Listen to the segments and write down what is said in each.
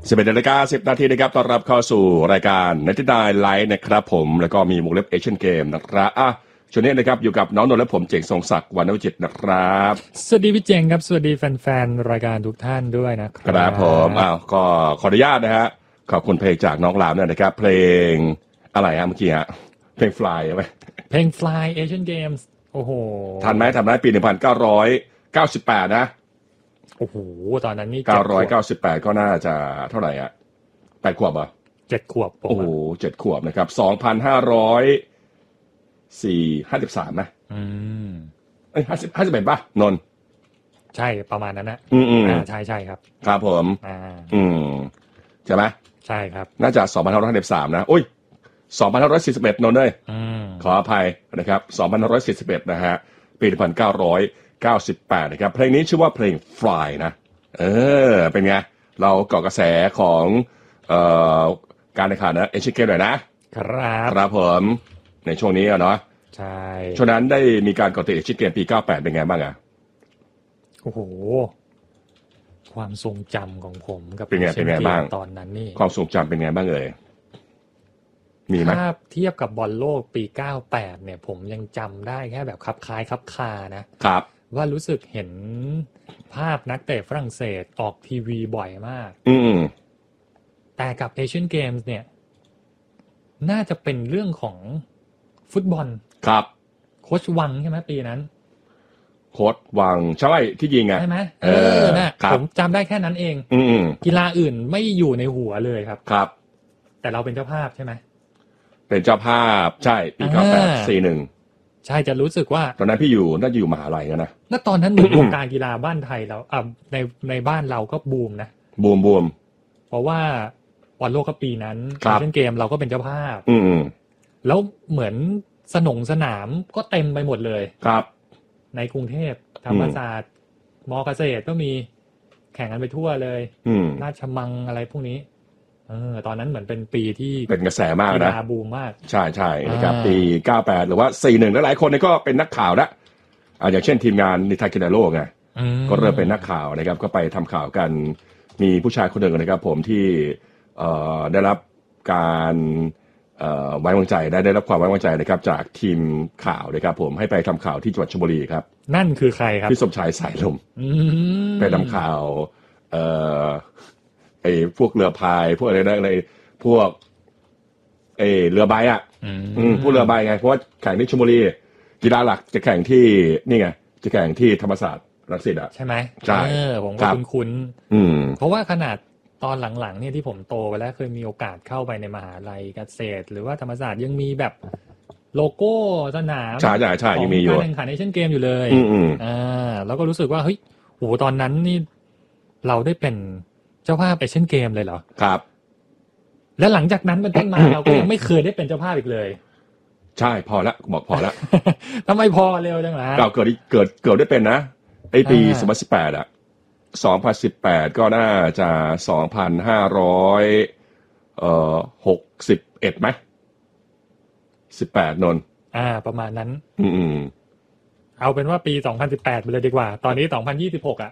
11:10 น.นะครับต้อนรับเข้าสู่รายการ99 ไลฟ์นะครับผมแล้วก็มีวงเล็บเอเชียนเกมนะครับช่วงนี้นะครับอยู่กับน้องนนท์และผมเจ๋งทรงศักดิ์วรรณวิจิตรนะครับสวัสดีพี่เจ๋งครับสวัสดีแฟนๆรายการทุกท่านด้วยนะครับครับผมก็ขออนุญาตนะฮะขอบคุณเพลงจากน้องลามด้วยนะครับเพลงอะไรฮะเมื่อกี้ฮะเพลง Fly ใช่ไหมเพลง Fly Asian Games โอ้โหทันไหมปี 1998นะโอ้โหตอนนั้นนี่ 998ก็น่าจะเท่าไหร่อ่ะ8 ขวบอ่ะ 7 ขวบโอ้โห7 ขวบนะครับ2,553นะ51ป่ะนนใช่ประมาณนั้นนะใช่ครับครับผมใช่ไหมใช่ครับน่าจะ2,553นะอุ้ย2,541นนเลยขออภัยนะครับ2,541นะฮะปี1998นะครับเพลงนี้ชื่อว่าเพลง Fly นะเป็นไงเราเกาะกระแสของการแข่งขันนะเอเชียนเกมหน่อยนะครับผมในช่วงนี้เนาะใช่ช่วงนั้นได้มีการเกาะติดเอเชียนเกมปี98เป็นไงบ้างอ่ะโอ้โหความทรงจำของผมกับเป็นไงบ้างตอนนั้นนี่ความทรงจำเป็นไงบ้างเอ่ยมีไหมถ้าเทียบกับบอลโลกปี98เนี่ยผมยังจำได้แค่แบบคับคล้ายคับคานะครับว่ารู้สึกเห็นภาพนักเตะฝรั่งเศสออกทีวีบ่อยมากแต่กับเอเชียนเกมส์เนี่ยน่าจะเป็นเรื่องของฟุตบอลครับโค้ชวังใช่ไหมปีนั้นโค้ชวังใช่ที่ยิงไงใช่ไหมนะผมจำได้แค่นั้นเองกีฬาอื่นไม่อยู่ในหัวเลยครับครับแต่เราเป็นเจ้าภาพใช่ไหมเป็นเจ้าภาใช่ปี98 41 ใช่จะรู้สึกว่าตอนนั้นพี่น่าจะอยู่มหาลัยนะณตอนนั้นวงการกีฬาบ้านไทยเราในบ้านเราก็บูมนะบูมเพราะว่าบอลโลกก็ปีนั้นเอเชียนเกมเราก็เป็นเจ้าภาพแล้วเหมือนสนามก็เต็มไปหมดเลยครับในกรุงเทพธรรมศาสตร์มอเกษตรก็มีแข่งกันไปทั่วเลยราชมังอะไรพวกนี้ตอนนั้นเหมือนเป็นปีที่เป็นกระแสมากนะกีฬาบูมมากใช่นะครับปี98หรือว่า41แล้วหลายคนก็เป็นนักข่าวนะอย่างเช่นทีมงานนิทานกินาโลไงก็เริ่มเป็นนักข่าวนะครับก็ไปทำข่าวกันมีผู้ชายคนหนึ่งนะครับผมที่ได้รับการไว้วางใจได้รับความไว้วางใจนะครับจากทีมข่าวนะครับผมให้ไปทำข่าวที่จังหวัดชลบุรีครับนั่นคือใครครับพี่สมชายสายลมไปทำข่าวพวกเรือพายพวกอะไรพวกเรือใบพวกเรือใบไงเพราะว่าแข่งที่ชลบุรีกีฬาหลักจะแข่งที่นี่ไงจะแข่งที่ธรรมศาสตร์รังสิตใช่ไหมใช่ผมก็คุ้นเพราะว่าขนาดตอนหลังๆเนี่ยที่ผมโตไปแล้วเคยมีโอกาสเข้าไปในมหาลัยเกษตรหรือว่าธรรมศาสตร์ยังมีแบบโลโก้สนามใช่ยังมีอยู่การแข่งขันเอเชียนเกมอยู่เลยแล้วก็รู้สึกว่าเฮ้ยโหตอนนั้นนี่เราได้เป็นเจ้าภาพเอเชียนเกมเลยเหรอครับและหลังจากนั้นเป็นต้นมา เราก็ยังไม่เคยได้เป็นเจ้าภาพอีกเลยใช่พอละบอกพอละทำไมพอเร็วจังล่ะเราเกิดได้เป็นนะปี20182018ก็น่าจะ2,561ไหม18นนประมาณนั้นเอาเป็นว่าปี2018ไปเลยดีกว่าตอนนี้2026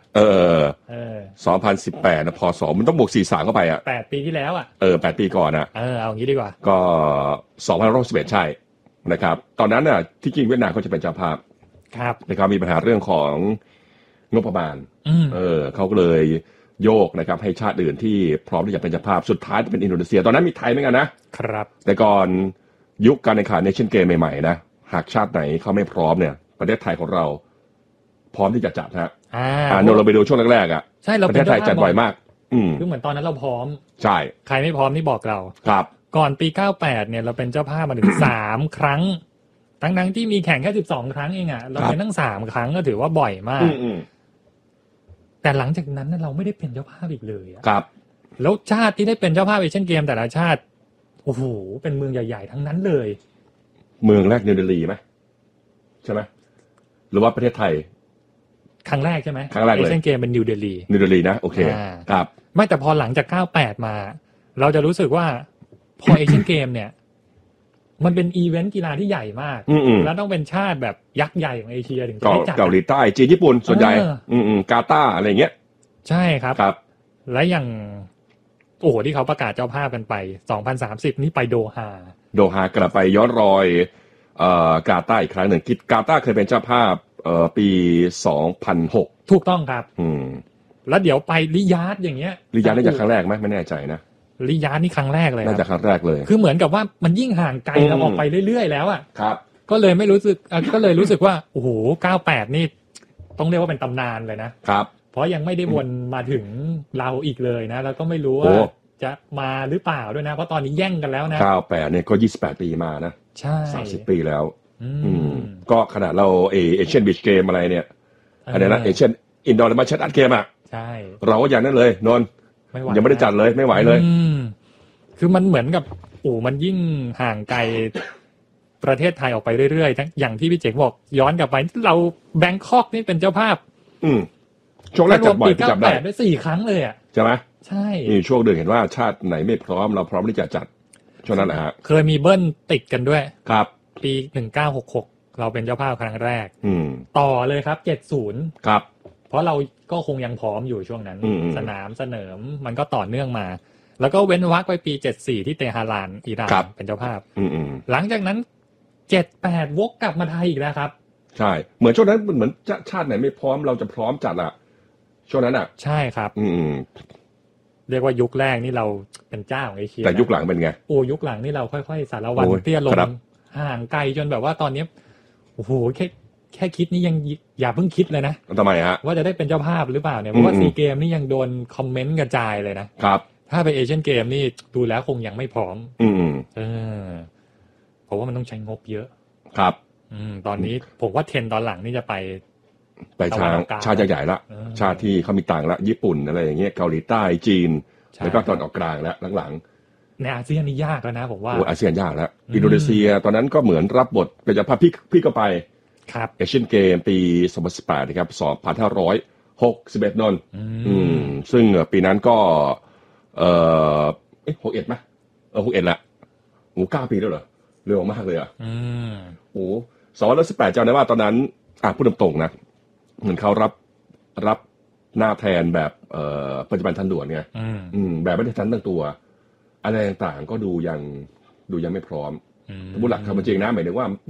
2018นะพศมันต้องบวก43เข้าไป 8ปีที่แล้ว 8ปีก่อนเอางี้ดีกว่าก็2011ใช่นะครับตอนนั้นน่ะที่จริงเวียดนามเขาจะเป็นเจ้าภาพครับนะครับมีปัญหาเรื่องของงบประมาณเขาก็เลยโยกนะครับให้ชาติอื่นที่พร้อมที่จะเป็นเจ้าภาพสุดท้ายจะเป็นอินโดนีเซียตอนนั้นมีไทยเหมือนกันนะครับแต่ก่อนยุคการแข่งขันเนชั่นเกมใหม่ๆนะหากชาติไหนเขาไม่พร้อมเนี่ยประเทศไทยของเราพร้อมที่จะจัดฮะเราไปดูช่วงแรกๆใช่เราประเทศไทยจัดบ่อยมากคือเหมือนตอนนั้นเราพร้อมใช่ใครไม่พร้อมนี่บอกเราครับก่อนปี98เนี่ยเราเป็นเจ้าภาพมาถึง3 ครั้งทั้งที่มีแข่งแค่12 ครั้งเองเราเป็นทั้ง3 ครั้งก็ถือว่าบ่อยมากแต่หลังจากนั้นเราไม่ได้เป็นเจ้าภาพอีกเลยครับแล้วชาติที่ได้เป็นเจ้าภาพเอเชียนเกมแต่ละชาติโอ้โหเป็นเมืองใหญ่ๆทั้งนั้นเลยเมืองแรกนิวเดลีไหมใช่ไหมหรือว่าประเทศไทยครั้งแรกใช่ไหมครั้งแรกเลยเอเชียนเกมเป็นนิวเดลีนะโอเคครับไม่แต่พอหลังจาก98มาเราจะรู้สึกว่าพอเอเชียนเกมเนี่ยมันเป็นอีเวนต์กีฬาที่ใหญ่มากแล้วต้องเป็นชาติแบบยักษ์ใหญ่ของเอเชียถึงจะได้จัดเกาหลีใต้จีนญี่ปุ่นส่วนใหญ่กาตาร์อะไรเงี้ยใช่ครับครับและอย่างโอ้โหที่เขาประกาศเจ้าภาพกันไป2030นี่ไปโดฮากลับไปย้อนรอยกาตาร์อีกครั้งหนึ่งกาตาร์เคยเป็นเจ้าภาพปี2006 ถูกต้องครับแล้วเดี๋ยวไปริยาดอย่างเงี้ยริยาดนี่จะครั้งแรกไหมไม่แน่ใจนะริยาดนี่ครั้งแรกเลยน่าจะครั้งแรกเลยคือเหมือนกับว่ามันยิ่งห่างไกลเราออกไปเรื่อยๆแล้วอ่ะครับก็เลยรู้สึกว่าโอ้โห98นี่ต้องเรียกว่าเป็นตำนานเลยนะครับเพราะยังไม่ได้วนมาถึงเราอีกเลยนะแล้วก็ไม่รู้ว่าจะมาหรือเปล่าด้วยนะเพราะตอนนี้แย่งกันแล้วนะ 98เนี่ยก็28ปีมานะใช่ 30ปีแล้วก็ขนาดเราเอเชียนบีชเกมอะไรเนี่ยอะไรนะเอเชียนอินดอร์มาร์เชตอัดเกมอ่ะใช่เราก็อย่างนั้นเลยนนยังไม่ได้จัดเลยไม่ไหวเลยคือมันเหมือนกับมันยิ่งห่างไกลประเทศไทยออกไปเรื่อยๆทั้งอย่างที่พี่เจ๋งบอกย้อนกลับไปเราแบงคอกนี่เป็นเจ้าภาพช่วงแรกจัดบ่อยจัดได้ได้4ครั้งเลยอ่ะใช่ไหมใช่ช่วงเดือนเห็นว่าชาติไหนไม่พร้อมเราพร้อมที่จะจัดช่วงนั้นแหละฮะเคยมีเบิ้ลติดกันด้วยครับปี1966เราเป็นเจ้าภาพครั้งแรกต่อเลยครับ70 ครับเพราะเราก็คงยังพร้อมอยู่ช่วงนั้นสนามเสนอมันก็ต่อเนื่องมาแล้วก็เว้นวรรคไปปี74ที่เตหะรานอิหร่านเป็นเจ้าภาพหลังจากนั้น78วกกลับมาไทยอีกแล้วครับใช่เหมือนช่วงนั้นเหมือนชาติไหนไม่พร้อมเราจะพร้อมจัดอ่ะช่วงนั้นอ่ะใช่ครับเรียกว่ายุคแรกนี่เราเป็นเจ้าของเอเชียแต่ยุคหลังเป็นไงยุคหลังนี่เราค่อยๆสารวัตรเตี้ยลงห่างไกลจนแบบว่าตอนนี้โอ้โหแค่คิดนี่ยังอย่าเพิ่งคิดเลยนะทำไมฮะว่าจะได้เป็นเจ้าภาพหรือเปล่าเนี่ยเพราะว่าซีเกมนี่ยังโดนคอมเมนต์กระจายเลยนะครับถ้าไปเอเชียนเกมนี่ดูแล้วคงยังไม่พร้อมเพราะว่ามันต้องใช้งบเยอะครับตอนนี้ผมว่าเทรนตอนหลังนี่จะไปทางชาติใหญ่ๆละชาติที่เขามีตังค์ละญี่ปุ่นอะไรอย่างเงี้ยเกาหลีใต้จีนแล้วก็ตอนออกกลางแล้วหลังๆในอาเซียนนี่ยากแล้วนะผมว่าอาเซียนยากแล้วอินโดนีเซียตอนนั้นก็เหมือนรับบทเป็นเจ้าภาพพี่ก็ไปครับเอเชียนเกมปี2018นะครับ2561นนซึ่งปีนั้นก็61มั้ย61ละโอ้9ปีแล้วเหรอเร็วมากเลยอ่ะโอ้2018จำได้ว่าตอนนั้นพูดตรงๆนะเหมือนเขารับหน้าแทนแบบปัจจุบันทันด่วนไงแบบไม่ได้ทันตั้งตัวอะไรต่างๆก็ดูยังไม่พร้อมพูดหลักคำจริงนะหมายถึงว่า